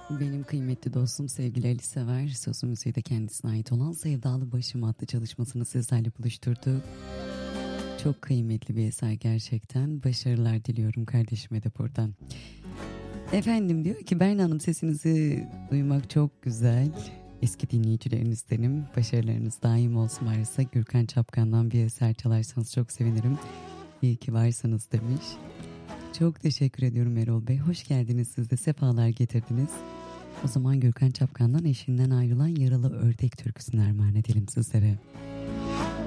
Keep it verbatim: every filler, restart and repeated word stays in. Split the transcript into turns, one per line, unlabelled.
Benim kıymetli dostum sevgili Ali Sever, sözü müziği de kendisine ait olan Sevdalı Başım adlı çalışmasını sizlerle buluşturduk. Çok kıymetli bir eser gerçekten. Başarılar diliyorum kardeşime de buradan. Efendim diyor ki Berna Hanım, sesinizi duymak çok güzel. Eski dinleyicilerinizdenim. Başarılarınız daim olsun, varsa Gürkan Çapkan'dan bir eser çalarsanız çok sevinirim. İyi ki varsınız demiş. Çok teşekkür ediyorum Erol Bey. Hoş geldiniz, siz de sefalar getirdiniz. O zaman Gürkan Çapkan'dan eşinden ayrılan Yaralı Ördek türküsünü armağan edelim sizlere.